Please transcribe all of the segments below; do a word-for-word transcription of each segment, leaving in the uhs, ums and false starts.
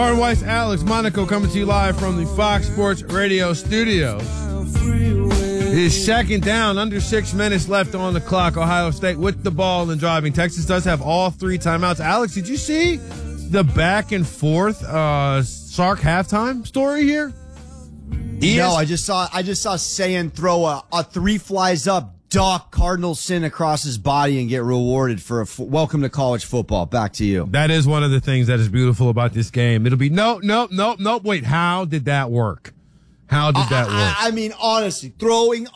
Martin Weiss, Alex Monaco coming to you live from the Fox Sports Radio studios. It is second down, under six minutes left on the clock. Ohio State with the ball and driving. Texas does have all three timeouts. Alex, did you see the back and forth uh, Sark halftime story here? He no, is- I just saw I just saw Sayan throw a, a three flies up Doc Cardinal sin across his body and get rewarded for a f- welcome to college football. Back to you. That is one of the things that is beautiful about this game. It'll be nope, nope, nope, nope. Wait, how did that work? How did that work? I, I mean, honestly, throwing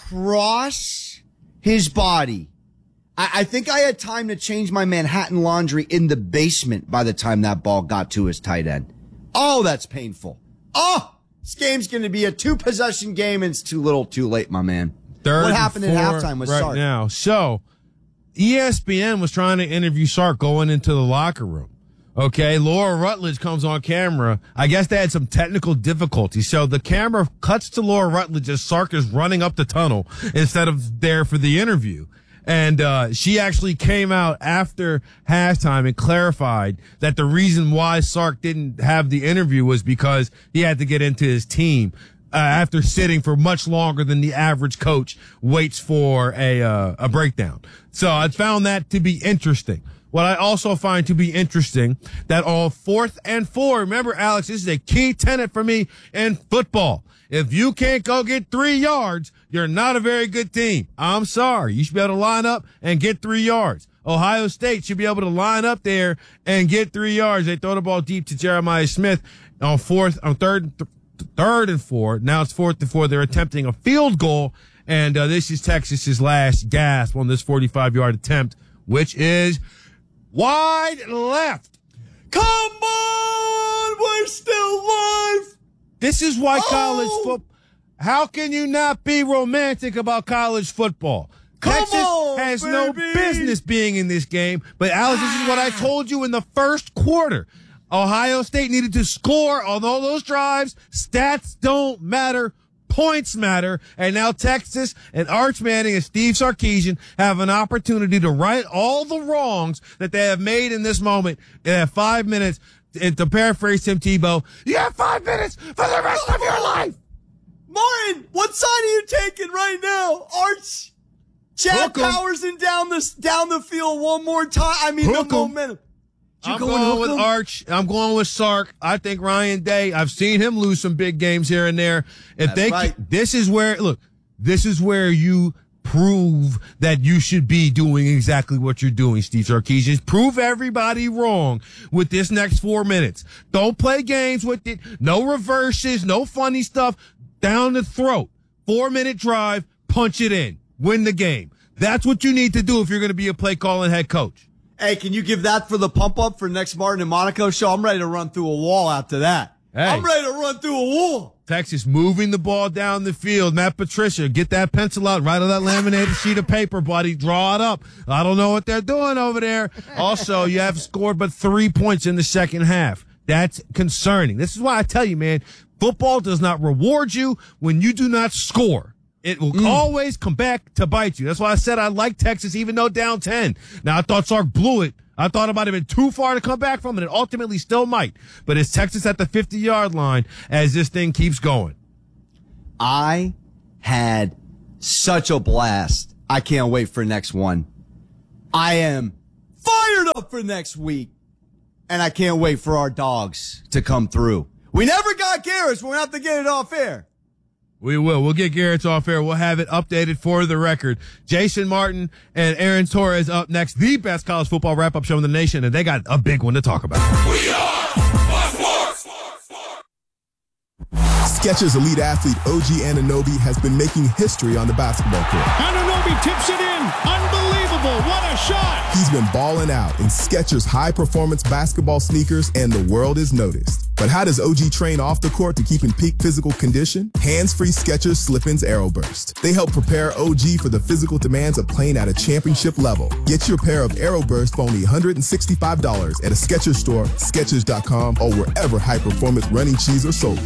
across his body. I, I think I had time to change my Manhattan laundry in the basement by the time that ball got to his tight end. Oh, that's painful. Oh, this game's going to be a two-possession game, and it's too little, too late, my man. Third what happened at halftime with right Sark? Now. So, E S P N was trying to interview Sark going into the locker room. Okay, Laura Rutledge comes on camera. I guess they had some technical difficulties. So the camera cuts to Laura Rutledge as Sark is running up the tunnel instead of there for the interview. And uh she actually came out after halftime and clarified that the reason why Sark didn't have the interview was because he had to get into his team. Uh, after sitting for much longer than the average coach waits for a uh, a breakdown. So I found that to be interesting. What I also find to be interesting, that on fourth and four, remember, Alex, this is a key tenet for me in football. If you can't go get three yards, you're not a very good team. I'm sorry. You should be able to line up and get three yards. Ohio State should be able to line up there and get three yards. They throw the ball deep to Jeremiah Smith on fourth, on third, th- third and four. Now it's fourth and four. They're attempting a field goal, and uh, this is Texas's last gasp on this forty-five-yard attempt, which is wide left. Come on, we're still live. This is why oh. college football. How can you not be romantic about college football? Come Texas on, has baby. no business being in this game. But Alex, this is what I told you in the first quarter. Ohio State needed to score on all those drives. Stats don't matter. Points matter. And now Texas and Arch Manning and Steve Sarkisian have an opportunity to right all the wrongs that they have made in this moment. They have five minutes. And to paraphrase Tim Tebow, you have five minutes for the rest of your life. Martin, what side are you taking right now? Arch, Chad Powerson down the, down the field one more time. I mean, Hook the 'em. momentum. I'm going, going with Arch. I'm going with Sark. I think Ryan Day, I've seen him lose some big games here and there. If That's they, right. can, this is where, look, this is where you prove that you should be doing exactly what you're doing, Steve Sarkisian. Prove everybody wrong with this next four minutes. Don't play games with it. No reverses, no funny stuff. Down the throat. Four minute drive, punch it in. Win the game. That's what you need to do if you're going to be a play calling head coach. Hey, can you give that for the pump up for next Martin and Monaco show? I'm ready to run through a wall after that. Hey. I'm ready to run through a wall. Texas moving the ball down the field. Matt Patricia, get that pencil out, write on that laminated sheet of paper, buddy. Draw it up. I don't know what they're doing over there. Also, you have scored but three points in the second half. That's concerning. This is why I tell you, man, football does not reward you when you do not score. It will mm. always come back to bite you. That's why I said I like Texas even though down ten. Now, I thought Sark blew it. I thought it might have been too far to come back from, and it ultimately still might. But it's Texas at the fifty-yard line as this thing keeps going. I had such a blast. I can't wait for next one. I am fired up for next week, and I can't wait for our dogs to come through. We never got Garrett's. We're going to have to get it off air. We will. We'll get Garrett's off air. We'll have it updated for the record. Jason Martin and Aaron Torres up next. The best college football wrap-up show in the nation, and they got a big one to talk about. We are Fox Sports. Skechers elite athlete O G Anunoby has been making history on the basketball court. Anunoby tips it in. Unbelievable. What a shot. He's been balling out in Skechers high-performance basketball sneakers, and the world is noticed. But how does O G train off the court to keep in peak physical condition? Hands-free Skechers Slip-ins Aeroburst. They help prepare O G for the physical demands of playing at a championship level. Get your pair of Aeroburst for only one hundred sixty-five dollars at a Skechers store, Skechers dot com, or wherever high-performance running shoes are sold.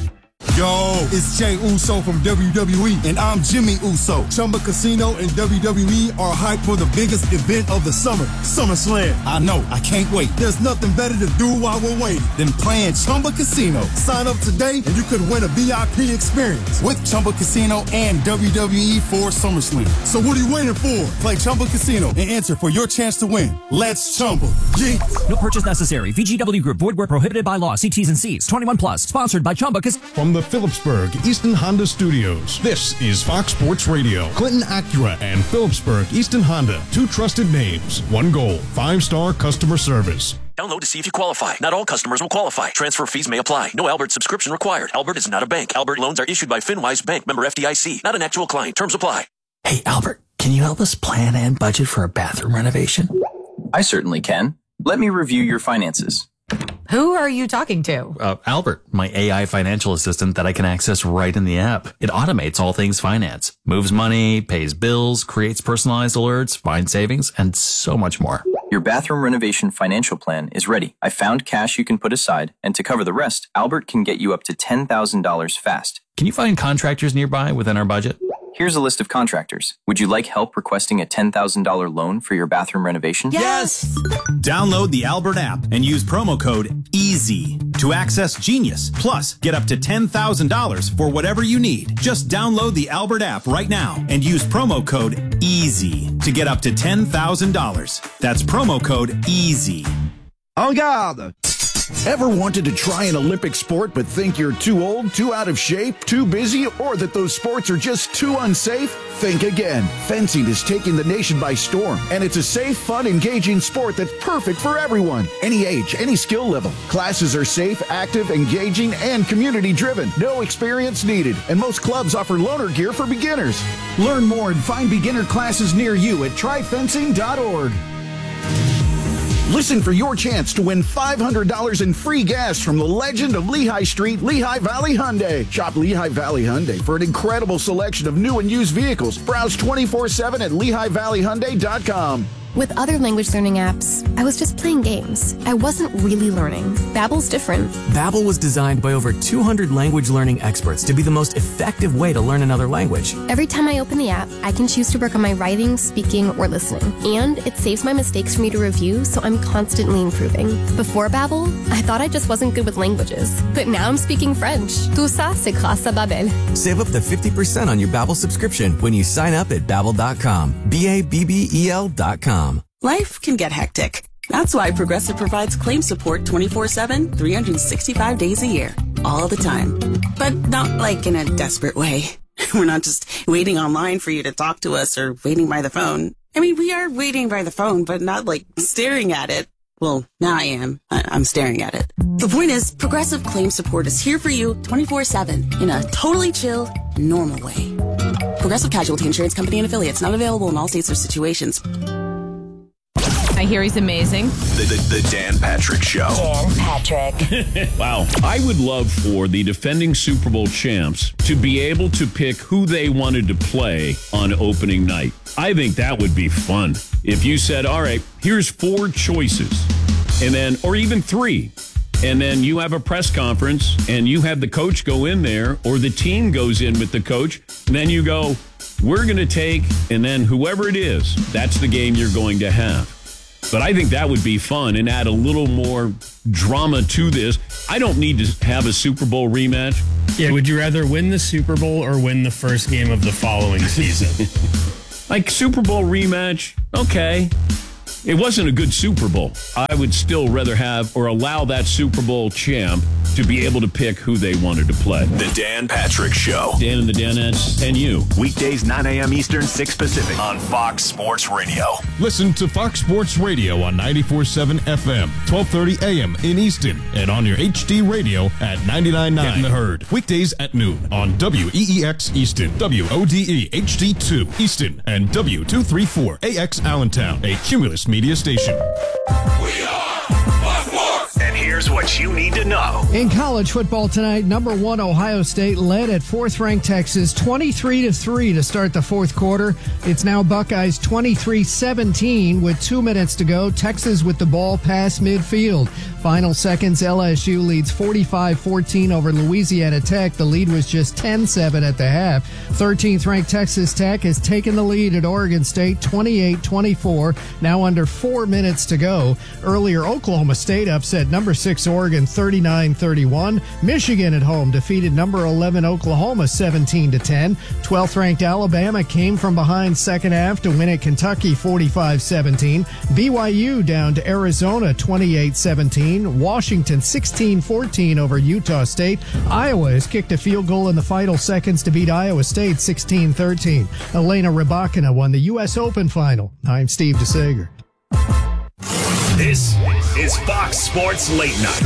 Yo, it's Jay Uso from W W E, and I'm Jimmy Uso. Chumba Casino and W W E are hyped for the biggest event of the summer, SummerSlam. I know, I can't wait. There's nothing better to do while we're waiting than playing Chumba Casino. Sign up today, and you could win a V I P experience with Chumba Casino and W W E for SummerSlam. So what are you waiting for? Play Chumba Casino and enter for your chance to win. Let's Chumba. Yeah. No purchase necessary. V G W Group. Void where prohibited by law. See T's and C's. twenty-one plus. Sponsored by Chumba Casino. From the Phillipsburg Easton Honda Studios, this is Fox Sports Radio. Clinton Acura and Phillipsburg Easton Honda. Two trusted names. One goal. Five-star customer service. Download to see if you qualify. Not all customers will qualify. Transfer fees may apply. No Albert subscription required. Albert is not a bank. Albert loans are issued by FinWise Bank, member F D I C. Not an actual client. Terms apply. Hey, Albert, can you help us plan and budget for a bathroom renovation? I certainly can. Let me review your finances. Who are you talking to? Uh, Albert, my A I financial assistant that I can access right in the app. It automates all things finance, moves money, pays bills, creates personalized alerts, finds savings, and so much more. Your bathroom renovation financial plan is ready. I found cash you can put aside, and to cover the rest, Albert can get you up to ten thousand dollars fast. Can you find contractors nearby within our budget? Here's a list of contractors. Would you like help requesting a ten thousand dollars loan for your bathroom renovation? Yes! Download the Albert app and use promo code EASY to access Genius. Plus, get up to ten thousand dollars for whatever you need. Just download the Albert app right now and use promo code EASY to get up to ten thousand dollars. That's promo code EASY. En garde! Ever wanted to try an Olympic sport but think you're too old, too out of shape, too busy, or that those sports are just too unsafe? Think again. Fencing is taking the nation by storm, and it's a safe, fun, engaging sport that's perfect for everyone. Any age, any skill level. Classes are safe, active, engaging, and community-driven. No experience needed, and most clubs offer loaner gear for beginners. Learn more and find beginner classes near you at try fencing dot org. Listen for your chance to win five hundred dollars in free gas from the legend of Lehigh Street, Lehigh Valley Hyundai. Shop Lehigh Valley Hyundai for an incredible selection of new and used vehicles. Browse twenty-four seven at lehigh valley hyundai dot com. With other language learning apps, I was just playing games. I wasn't really learning. Babbel's different. Babbel was designed by over two hundred language learning experts to be the most effective way to learn another language. Every time I open the app, I can choose to work on my writing, speaking, or listening. And it saves my mistakes for me to review, so I'm constantly improving. Before Babbel, I thought I just wasn't good with languages. But now I'm speaking French. Tout ça, c'est grâce à Babbel. Save up to fifty percent on your Babbel subscription when you sign up at babbel dot com. B A B B E L dot com. Life can get hectic. That's why Progressive provides claim support twenty-four seven, three hundred sixty-five days a year. All the time. But not like in a desperate way. We're not just waiting online for you to talk to us or waiting by the phone. I mean, we are waiting by the phone, but not like staring at it. Well, now I am. I- I'm staring at it. The point is, Progressive claim support is here for you twenty-four seven in a totally chill, normal way. Progressive Casualty Insurance Company and Affiliates, not available in all states or situations. I hear he's amazing. The, the, the Dan Patrick Show. Dan Patrick. Wow. I would love for the defending Super Bowl champs to be able to pick who they wanted to play on opening night. I think that would be fun. If you said, all right, here's four choices, and then, or even three, and then you have a press conference and you have the coach go in there, or the team goes in with the coach, and then you go, we're going to take, and then whoever it is, that's the game you're going to have. But I think that would be fun and add a little more drama to this. I don't need to have a Super Bowl rematch. Yeah, would you rather win the Super Bowl or win the first game of the following season? Like Super Bowl rematch, okay. It wasn't a good Super Bowl. I would still rather have or allow that Super Bowl champ to be able to pick who they wanted to play. The Dan Patrick Show. Dan and the Danettes and you. Weekdays, nine a.m. Eastern, six Pacific on Fox Sports Radio. Listen to Fox Sports Radio on ninety-four point seven F M, twelve thirty A M in Easton, and on your H D radio at ninety-nine point nine. Getting the Herd. Weekdays at noon on W E E X Easton, W O D E H D two Easton, and W two thirty-four A X Allentown, a Cumulus media station. We are Fox Sports. And here here's what you need to know. In college football tonight, number one Ohio State led at fourth-ranked Texas twenty-three to three to start the fourth quarter. It's now Buckeyes twenty-three seventeen with two minutes to go. Texas with the ball past midfield. Final seconds, L S U leads forty-five fourteen over Louisiana Tech. The lead was just ten seven at the half. thirteenth-ranked Texas Tech has taken the lead at Oregon State twenty-eight twenty-four. Now under four minutes to go. Earlier, Oklahoma State upset number six Oregon thirty-nine thirty-one. Michigan at home defeated number eleven Oklahoma seventeen to ten. twelfth-ranked Alabama came from behind second half to win at Kentucky forty-five seventeen. B Y U down to Arizona twenty-eight seventeen. Washington sixteen fourteen over Utah State. Iowa has kicked a field goal in the final seconds to beat Iowa State sixteen thirteen. Elena Rybakina won the U S Open final. I'm Steve DeSager. This is Fox Sports Late Night.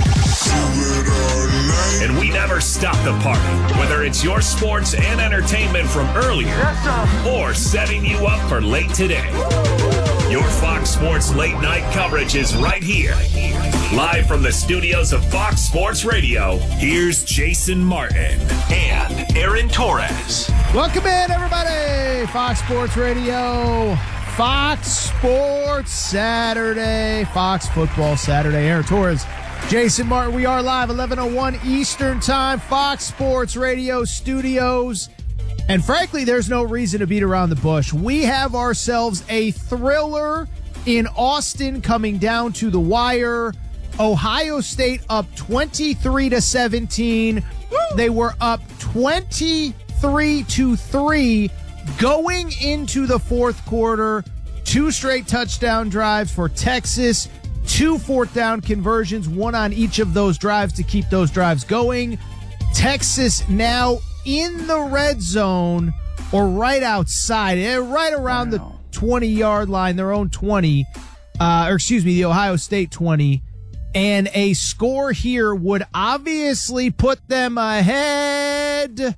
And we never stop the party, whether it's your sports and entertainment from earlier or setting you up for late today. Your Fox Sports Late Night coverage is right here. Live from the studios of Fox Sports Radio, here's Jason Martin and Aaron Torres. Welcome in, everybody. Fox Sports Radio, Fox Sports Saturday, Fox Football Saturday. Aaron Torres, Jason Martin. We are live, eleven oh one Eastern Time, Fox Sports Radio studios. And frankly, there's no reason to beat around the bush. We have ourselves a thriller in Austin coming down to the wire. Ohio State up twenty-three to seventeen. They were up twenty-three to three going into the fourth quarter. Two straight touchdown drives for Texas. Two fourth down conversions, one on each of those drives to keep those drives going. Texas now in the red zone or right outside, right around the twenty-yard line, their own twenty, uh, or excuse me, the Ohio State twenty. And a score here would obviously put them ahead.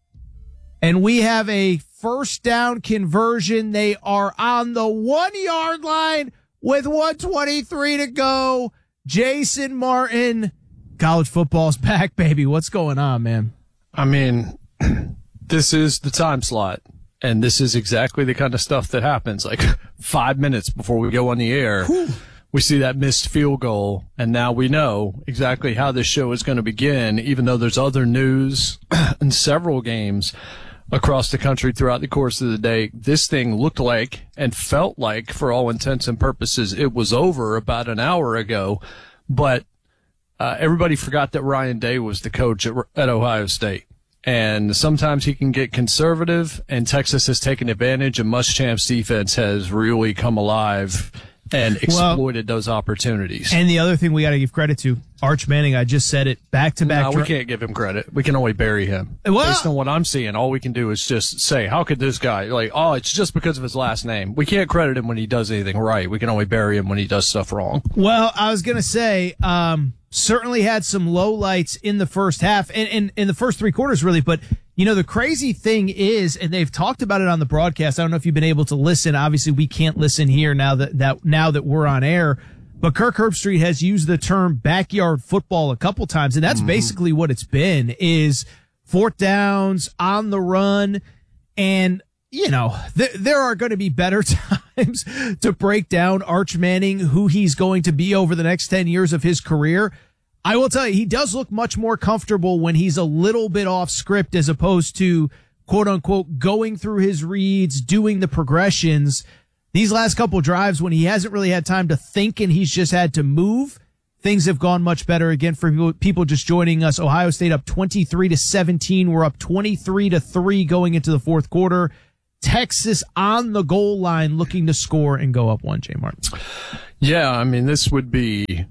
And we have a first down conversion. They are on the one-yard line with one twenty-three to go. Jason Martin, college football's back, baby. What's going on, man? I mean, this is the time slot, and this is exactly the kind of stuff that happens. Like five minutes before we go on the air, Whew. we see that missed field goal, and now we know exactly how this show is going to begin, even though there's other news in several games across the country throughout the course of the day. This thing looked like and felt like, for all intents and purposes, it was over about an hour ago, but Uh, everybody forgot that Ryan Day was the coach at, at Ohio State. And sometimes he can get conservative, and Texas has taken advantage, and Muschamp's defense has really come alive and exploited well, those opportunities. And the other thing we got to give credit to, Arch Manning, I just said it, back-to-back. No, we can't give him credit. We can only bury him. Well, Based on what I'm seeing, all we can do is just say, how could this guy, like, oh, it's just because of his last name. We can't credit him when he does anything right. We can only bury him when he does stuff wrong. Well, I was going to say, um, certainly had some lowlights in the first half and in, in the first three quarters, really. But, you know, the crazy thing is, and they've talked about it on the broadcast. I don't know if you've been able to listen. Obviously, we can't listen here now that, that now that we're on air. But Kirk Herbstreit has used the term backyard football a couple times, and that's mm-hmm. basically what it's been, is fourth downs, on the run, and, you know, th- there are going to be better times to break down Arch Manning, who he's going to be over the next ten years of his career. I will tell you, he does look much more comfortable when he's a little bit off script as opposed to, quote unquote, going through his reads, doing the progressions. These last couple drives, when he hasn't really had time to think and he's just had to move, things have gone much better. Again, for people just joining us, Ohio State up twenty-three to seventeen. We're up twenty-three to three going into the fourth quarter. Texas on the goal line looking to score and go up one, Jay Martin. Yeah, I mean, this would be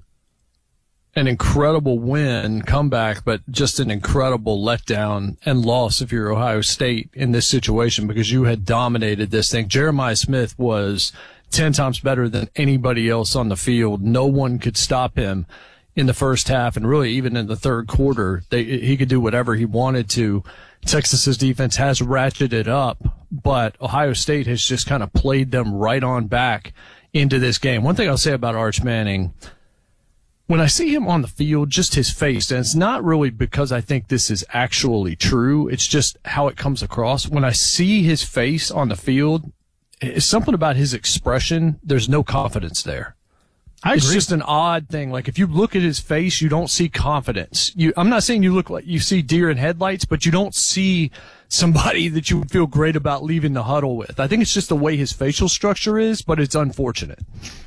an incredible win, comeback, but just an incredible letdown and loss if you're Ohio State in this situation, because you had dominated this thing. Jeremiah Smith was ten times better than anybody else on the field. No one could stop him in the first half, and really even in the third quarter. They, he could do whatever he wanted to. Texas's defense has ratcheted up, but Ohio State has just kind of played them right on back into this game. One thing I'll say about Arch Manning, when I see him on the field, just his face, and it's not really because I think this is actually true. It's just how it comes across. When I see his face on the field, it's something about his expression. There's no confidence there. I it's agree. just an odd thing. Like if you look at his face, you don't see confidence. You, I'm not saying you look like you see deer in headlights, but you don't see somebody that you would feel great about leaving the huddle with. I think it's just the way his facial structure is, but it's unfortunate.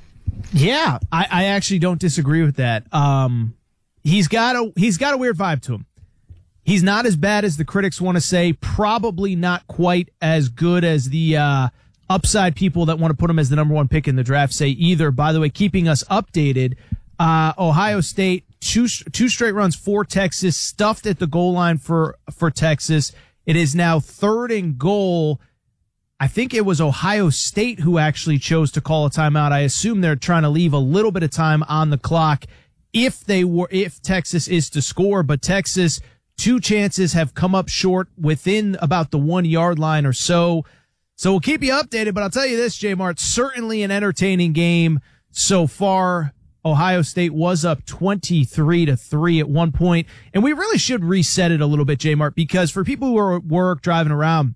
Yeah, I, I actually don't disagree with that. Um, he's got a he's got a weird vibe to him. He's not as bad as the critics want to say. Probably not quite as good as the uh, upside people that want to put him as the number one pick in the draft say either. By the way, keeping us updated, uh, Ohio State two two straight runs for Texas, stuffed at the goal line for for Texas. It is now third and goal. I think it was Ohio State who actually chose to call a timeout. I assume they're trying to leave a little bit of time on the clock if they were, if Texas is to score. But Texas, two chances have come up short within about the one yard line or so. So we'll keep you updated, but I'll tell you this, J Mart, certainly an entertaining game so far. Ohio State was up twenty-three to three at one point, and we really should reset it a little bit, J Mart, because for people who are at work driving around,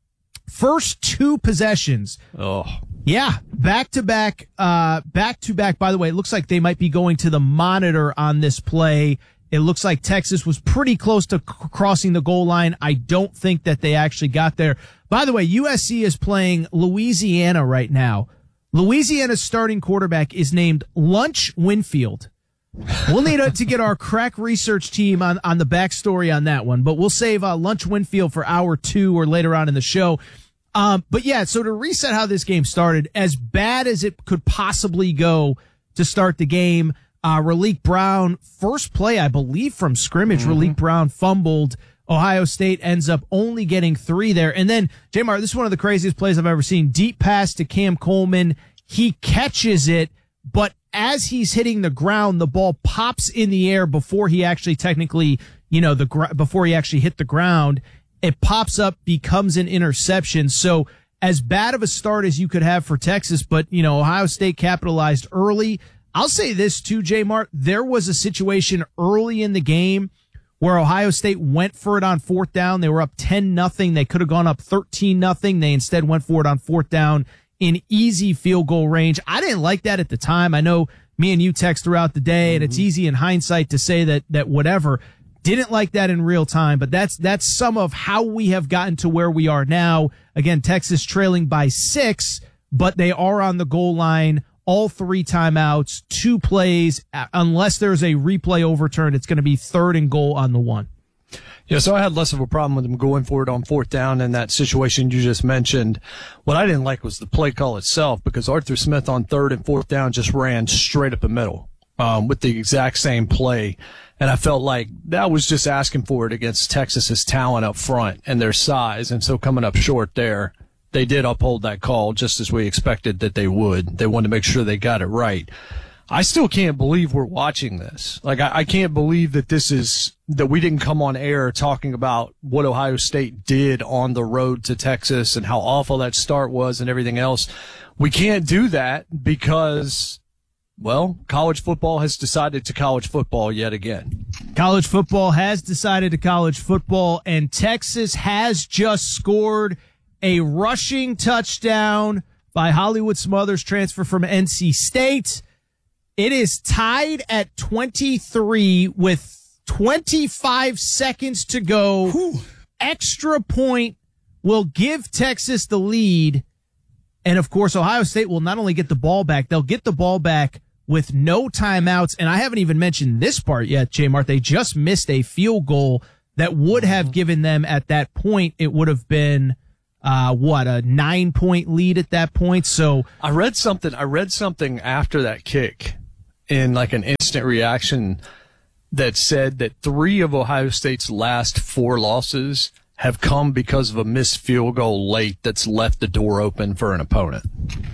first two possessions. Oh. Yeah, back to back, uh, back to back. By the way, it looks like they might be going to the monitor on this play. It looks like Texas was pretty close to c- crossing the goal line. I don't think that they actually got there. By the way, U S C is playing Louisiana right now. Louisiana's starting quarterback is named Lunch Winfield. We'll need to get our crack research team on, on the backstory on that one, but we'll save uh, Lunch Winfield for hour two or later on in the show. Um, but yeah, so to reset how this game started, as bad as it could possibly go to start the game, uh, Raleek Brown, first play, I believe, from scrimmage, mm-hmm. Raleek Brown fumbled. Ohio State ends up only getting three there. And then, J-Mar, this is one of the craziest plays I've ever seen. Deep pass to Cam Coleman. He catches it, but as he's hitting the ground, the ball pops in the air before he actually technically, you know, the gr- before he actually hit the ground. It pops up, becomes an interception. So as bad of a start as you could have for Texas, but, you know, Ohio State capitalized early. I'll say this too, J-Mart. There was a situation early in the game where Ohio State went for it on fourth down. They were up ten nothing. They could have gone up thirteen nothing. They instead went for it on fourth down in easy field goal range. I didn't like that at the time. I know me and you text throughout the day, and it's easy in hindsight to say that that whatever. Didn't like that in real time, but that's that's some of how we have gotten to where we are now. Again, Texas trailing by six, but they are on the goal line. All three timeouts, two plays. Unless there's a replay overturned, it's going to be third and goal on the one. Yeah, so I had less of a problem with them going for it on fourth down in that situation you just mentioned. What I didn't like was the play call itself, because Arthur Smith on third and fourth down just ran straight up the middle um, with the exact same play. And I felt like that was just asking for it against Texas's talent up front and their size. And so coming up short there, they did uphold that call just as we expected that they would. They wanted to make sure they got it right. I still can't believe we're watching this. Like, I, I can't believe that this is, that we didn't come on air talking about what Ohio State did on the road to Texas and how awful that start was and everything else. We can't do that because, well, college football has decided to college football yet again. College football has decided to college football, and Texas has just scored a rushing touchdown by Hollywood Smothers, transfer from N C State. It is tied at twenty-three with twenty-five seconds to go. Whew. Extra point will give Texas the lead. And, of course, Ohio State will not only get the ball back, they'll get the ball back with no timeouts. And I haven't even mentioned this part yet, J-Mart. They just missed a field goal that would have given them, at that point, it would have been, uh, what, a nine-point lead at that point. So I read something. I read something after that kick in like an instant reaction that said that three of Ohio State's last four losses have come because of a missed field goal late that's left the door open for an opponent.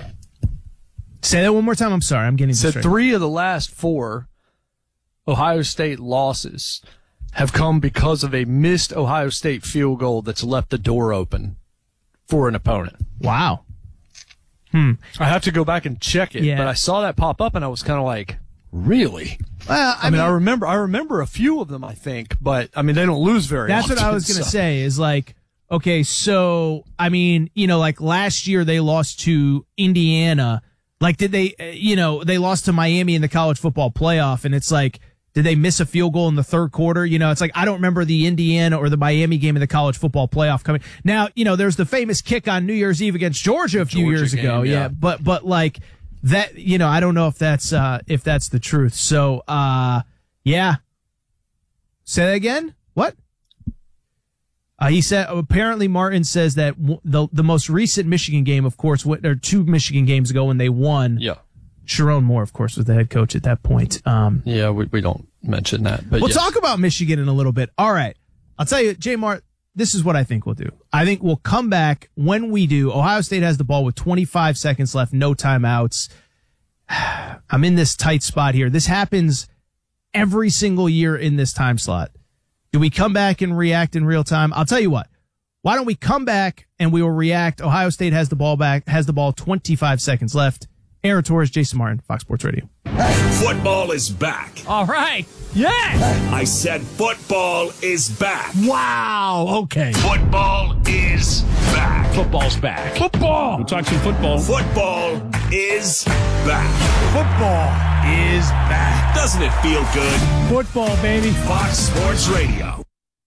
Say that one more time. I'm sorry. I'm getting Said three of the last four Ohio State losses have come because of a missed Ohio State field goal that's left the door open for an opponent. Wow. Hmm. I have to go back and check it, Yeah. but I saw that pop up and I was kind of like, Really? Well, I, I mean, mean, I remember, I remember a few of them, I think, but I mean, they don't lose very That's often. what I was going to so. say is like, okay, so, I mean, you know, like last year they lost to Indiana. Like, did they, uh, you know, they lost to Miami in the college football playoff, and it's like, did they miss a field goal in the third quarter? You know, it's like, I don't remember the Indiana or the Miami game in the college football playoff coming. Now, you know, there's the famous kick on New Year's Eve against Georgia a few Georgia years game, ago. yeah. yeah. But, but like that, you know, I don't know if that's, uh, if that's the truth. So, uh, yeah. Say that again? What? Uh, he said, apparently Martin says that w- the the most recent Michigan game, of course, what, or two Michigan games ago when they won. Yeah. Sharon Moore, of course, was the head coach at that point. Um, yeah, we, we don't mention that. But we'll yes. talk about Michigan in a little bit. All right. I'll tell you, J. Mart, this is what I think we'll do. I think we'll come back when we do. Ohio State has the ball with twenty-five seconds left, no timeouts. I'm in this tight spot here. This happens every single year in this time slot. Do we come back and react in real time? I'll tell you what. Why don't we come back and we will react? Ohio State has the ball back, has the ball twenty-five seconds left. Aaron Torres, Jason Martin, Fox Sports Radio. Football is back. All right. Yes. I said football is back. Wow. Okay. Football is back. Football's back. Football. We'll talk some football. Football is back. Football is back. Doesn't it feel good? Football, baby. Fox Sports Radio.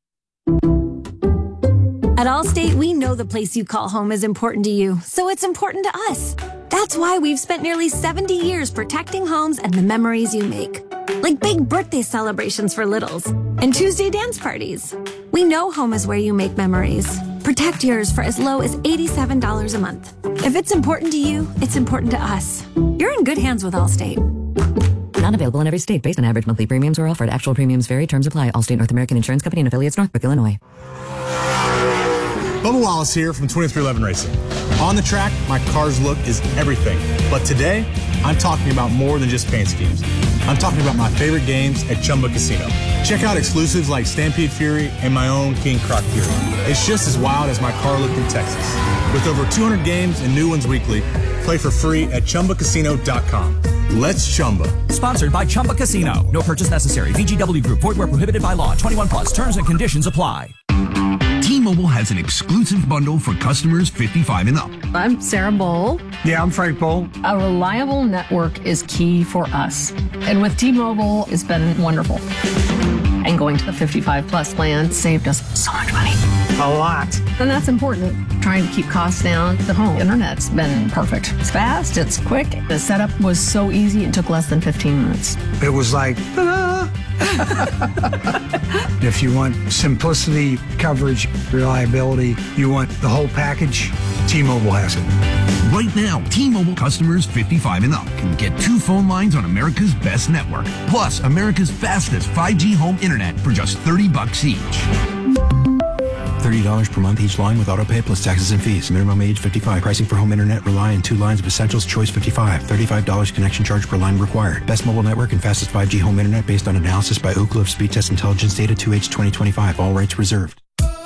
At Allstate, we know the place you call home is important to you, so it's important to us. That's why we've spent nearly seventy years protecting homes and the memories you make. Like big birthday celebrations for littles and Tuesday dance parties. We know home is where you make memories. Protect yours for as low as eighty-seven dollars a month. If it's important to you, it's important to us. You're in good hands with Allstate. Not available in every state based on average monthly premiums or offered. Actual premiums vary. Terms apply. Allstate North American Insurance Company and affiliates, Northbrook, Illinois. Bubba Wallace here from twenty-three eleven Racing. On the track, my car's look is everything. But today, I'm talking about more than just paint schemes. I'm talking about my favorite games at Chumba Casino. Check out exclusives like Stampede Fury and my own King Croc Fury. It's just as wild as my car look in Texas. With over two hundred games and new ones weekly, play for free at Chumba Casino dot com. Let's Chumba. Sponsored by Chumba Casino. No purchase necessary. V G W Group. Void where prohibited by law. twenty-one plus. Terms and conditions apply. T-Mobile has an exclusive bundle for customers fifty-five and up. I'm Sarah Bowl. Yeah, I'm Frank Bowl. A reliable network is key for us. And with T-Mobile, it's been wonderful. And going to the fifty-five plus plan saved us so much money. A lot. And that's important. Trying to keep costs down. The home internet's been perfect. It's fast, it's quick. The setup was so easy, it took less than fifteen minutes. It was like, ta-da! If you want simplicity, coverage, reliability, you want the whole package, T-Mobile has it. Right now, T-Mobile customers fifty-five and up can get two phone lines on America's best network, plus America's fastest five G home internet for just thirty bucks each. thirty dollars per month each line with autopay plus taxes and fees. Minimum age fifty-five. Pricing for home internet rely on two lines of Essentials Choice fifty-five. thirty-five dollars connection charge per line required. Best mobile network and fastest five G home internet based on analysis by Ookla of Speed Test Intelligence data two H twenty twenty-five. All rights reserved.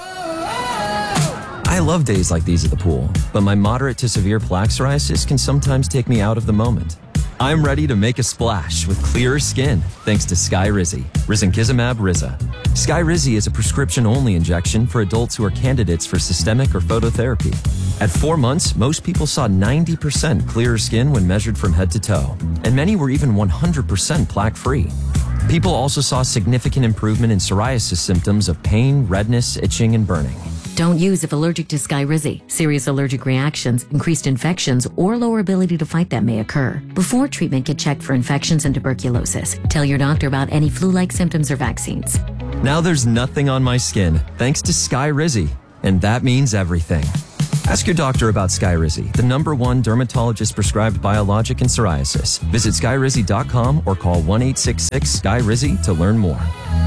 I love days like these at the pool, but my moderate to severe plaque psoriasis can sometimes take me out of the moment. I'm ready to make a splash with clearer skin thanks to Skyrizi, Risankizumab Riza. Skyrizi is a prescription-only injection for adults who are candidates for systemic or phototherapy. At four months, most people saw ninety percent clearer skin when measured from head to toe, and many were even one hundred percent plaque-free. People also saw significant improvement in psoriasis symptoms of pain, redness, itching, and burning. Don't use if allergic to Skyrizi. Serious allergic reactions, increased infections, or lower ability to fight them may occur. Before treatment, get checked for infections and tuberculosis. Tell your doctor about any flu-like symptoms or vaccines. Now there's nothing on my skin thanks to Skyrizi, and that means everything. Ask your doctor about Skyrizi, the number one dermatologist-prescribed biologic in psoriasis. Visit Skyrizi dot com or call one eight six six S K Y R I Z Y to learn more.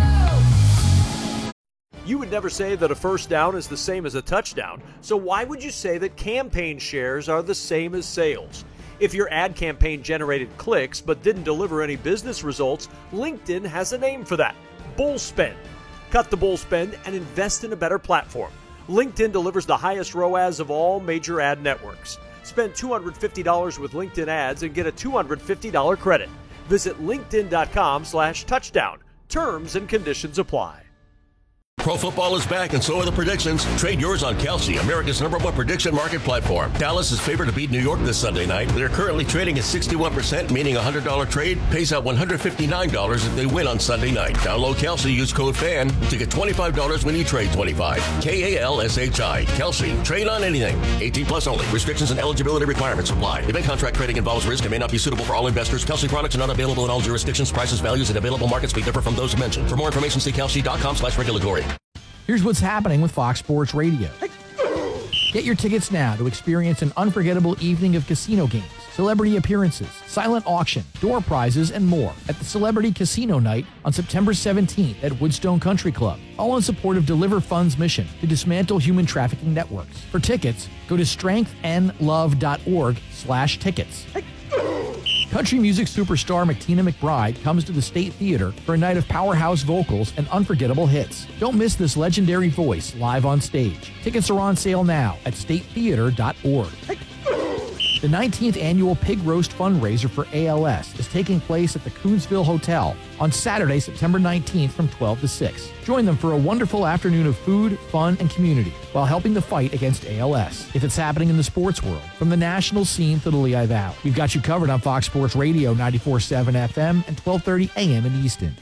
You would never say that a first down is the same as a touchdown, so why would you say that campaign shares are the same as sales? If your ad campaign generated clicks but didn't deliver any business results, LinkedIn has a name for that: bull spend. Cut the bull spend and invest in a better platform. LinkedIn delivers the highest R O A S of all major ad networks. Spend two hundred fifty dollars with LinkedIn ads and get a two hundred fifty dollars credit. Visit linkedin.com slash touchdown. Terms and conditions apply. Pro football is back, and so are the predictions. Trade yours on Kalshi, America's number one prediction market platform. Dallas is favored to beat New York this Sunday night. They're currently trading at sixty-one percent, meaning a one hundred dollars trade pays out one hundred fifty-nine dollars if they win on Sunday night. Download Kalshi, use code FAN to get twenty-five dollars when you trade twenty-five dollars. K A L S H I. Kalshi. Trade on anything. eighteen plus only. Restrictions and eligibility requirements apply. Event contract trading involves risk and may not be suitable for all investors. Kalshi products are not available in all jurisdictions. Prices, values, and available markets may differ from those mentioned. For more information, see kalshi.com slash regulatory. Here's what's happening with Fox Sports Radio. Get your tickets now to experience an unforgettable evening of casino games, celebrity appearances, silent auction, door prizes, and more at the Celebrity Casino Night on September seventeenth at Woodstone Country Club, all in support of Deliver Fund's mission to dismantle human trafficking networks. For tickets, go to strengthandlove.org slash tickets. Country music superstar McTina McBride comes to the State Theater for a night of powerhouse vocals and unforgettable hits. Don't miss this legendary voice live on stage. Tickets are on sale now at state theater dot org. The nineteenth annual Pig Roast fundraiser for A L S is taking place at the Coonsville Hotel on Saturday, September nineteenth from twelve to six. Join them for a wonderful afternoon of food, fun, and community while helping the fight against A L S. If it's happening in the sports world, from the national scene to the Lehigh Valley, we've got you covered on Fox Sports Radio ninety-four point seven F M and twelve thirty A M in Easton.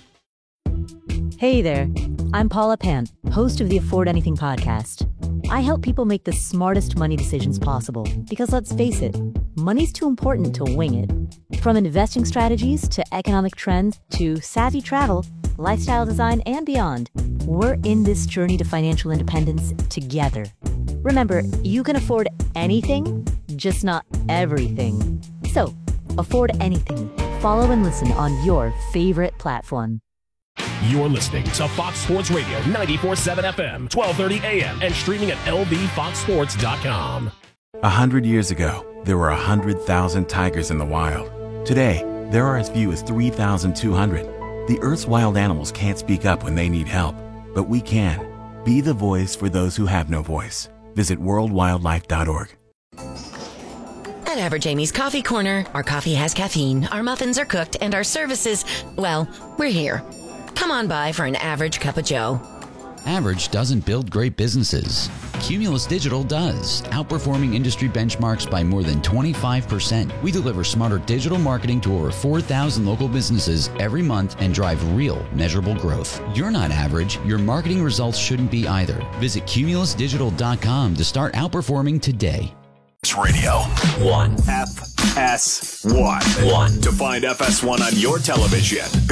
Hey there, I'm Paula Pant, host of the Afford Anything podcast. I help people make the smartest money decisions possible because, let's face it, money's too important to wing it. From investing strategies to economic trends to savvy travel, lifestyle design, and beyond, we're in this journey to financial independence together. Remember, you can afford anything, just not everything. So, afford anything. Follow and listen on your favorite platform. You're listening to Fox Sports Radio ninety-four point seven F M, twelve thirty A M, and streaming at L V fox sports dot com. A hundred years ago, there were a hundred thousand tigers in the wild. Today, there are as few as three thousand two hundred. The Earth's wild animals can't speak up when they need help, but we can. Be the voice for those who have no voice. Visit world wildlife dot org. At Average Amy's Coffee Corner, our coffee has caffeine, our muffins are cooked, and our services, well, we're here. Come on by for an average cup of joe. Average doesn't build great businesses. Cumulus Digital does, outperforming industry benchmarks by more than twenty-five percent. We deliver smarter digital marketing to over four thousand local businesses every month and drive real, measurable growth. You're not average. Your marketing results shouldn't be either. Visit cumulus digital dot com to start outperforming today. Radio one. F S one. one. To find F S one on your television,